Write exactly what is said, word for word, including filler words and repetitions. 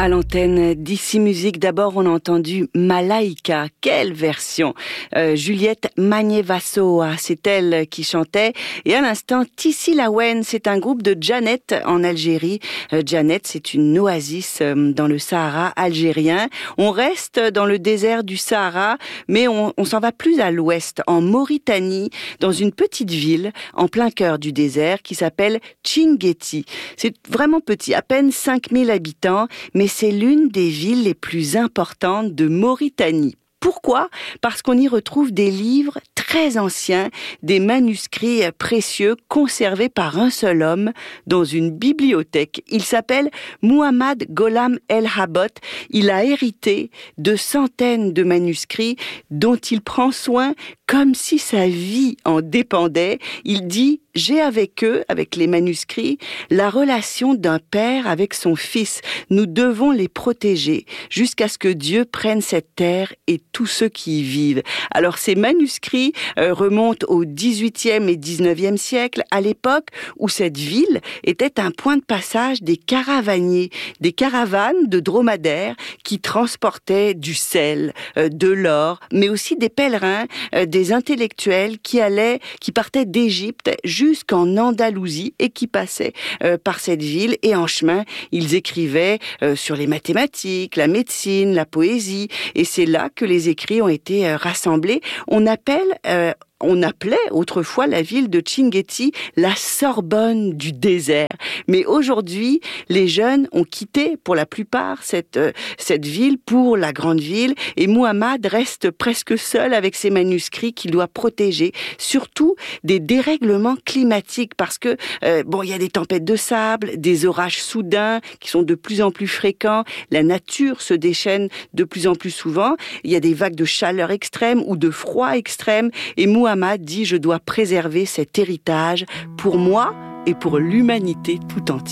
À l'antenne d'Ici Musique, d'abord on a entendu Malaika. Quelle version! euh, Juliette Magnévassoa, c'est elle qui chantait. Et à l'instant, Tissi Lawen, c'est un groupe de Djanet en Algérie. Euh, Djanet, c'est une oasis euh, dans le Sahara algérien. On reste dans le désert du Sahara, mais on, on s'en va plus à l'ouest, en Mauritanie, dans une petite ville en plein cœur du désert qui s'appelle Tchinguetti. C'est vraiment petit, à peine cinq mille habitants, mais c'est l'une des villes les plus importantes de Mauritanie. Pourquoi ? Parce qu'on y retrouve des livres très anciens, des manuscrits précieux conservés par un seul homme dans une bibliothèque. Il s'appelle Muhammad Gholam El Habot. Il a hérité de centaines de manuscrits dont il prend soin comme si sa vie en dépendait. Il dit « J'ai avec eux, avec les manuscrits, la relation d'un père avec son fils. Nous devons les protéger jusqu'à ce que Dieu prenne cette terre et tous ceux qui y vivent. » Alors ces manuscrits euh, remontent au dix-huitième et dix-neuvième siècle, à l'époque où cette ville était un point de passage des caravaniers, des caravanes de dromadaires qui transportaient du sel, euh, de l'or, mais aussi des pèlerins, euh, des intellectuels qui allaient, qui partaient d'Égypte jusqu'en Andalousie et qui passaient euh, par cette ville. Et en chemin, ils écrivaient euh, sur les mathématiques, la médecine, la poésie. Et c'est là que les écrits ont été euh, rassemblés. On appelle... Euh, On appelait autrefois la ville de Tchinguetti la Sorbonne du désert. Mais aujourd'hui, les jeunes ont quitté pour la plupart cette, euh, cette ville pour la grande ville et Muhammad reste presque seul avec ses manuscrits qu'il doit protéger, surtout des dérèglements climatiques parce que, euh, bon, il y a des tempêtes de sable, des orages soudains qui sont de plus en plus fréquents, la nature se déchaîne de plus en plus souvent, il y a des vagues de chaleur extrême ou de froid extrême et Muhammad dit « Je dois préserver cet héritage pour moi et pour l'humanité tout entière ».